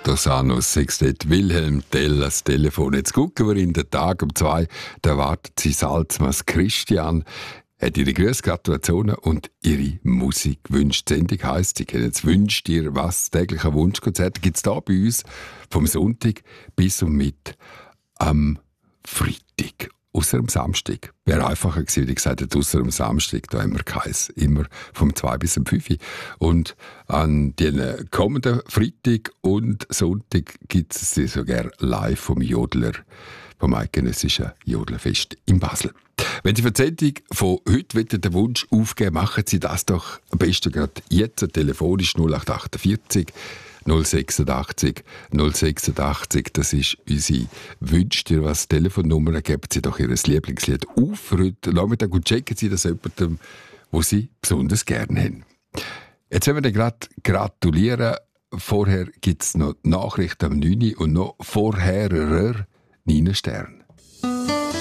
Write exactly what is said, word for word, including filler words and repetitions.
Dosanos Sextett Wilhelm Tell das Telefon. Jetzt gucken wir in den Tag um zwei. Da wartet sie Salzmas Christian. Hat ihre Grüße, Gratulationen und ihre Musikwünsche. Die Sendung heisst, sie kennen jetzt «Wünsch dir was?» täglicher Wunschkonzert. Gibt es da bei uns vom Sonntag bis und mit am Freitag. Ausser am Samstag. Wäre einfacher gewesen, wie ich gesagt habe, ausser am Samstag. Da haben wir keins. Immer vom zwei bis um fünf. Und an den kommenden Freitag und Sonntag gibt es sie sogar live vom Jodler, vom eidgenössischen Jodlerfest in Basel. Wenn Sie für die Sendung von heute den Wunsch aufgeben, machen Sie das doch am besten gerade jetzt telefonisch null acht achtundvierzig null sechsundachtzig null sechsundachtzig. Das ist unsere «Wünsch dir was» Telefonnummer. Geben Sie doch Ihr Lieblingslied auf für heute Nachmittag und checken Sie das jemandem, wo Sie besonders gerne haben. Jetzt wollen wir gerade gratulieren. Vorher gibt es noch Nachrichten am neun Uhr und noch vorherer Nina Stern.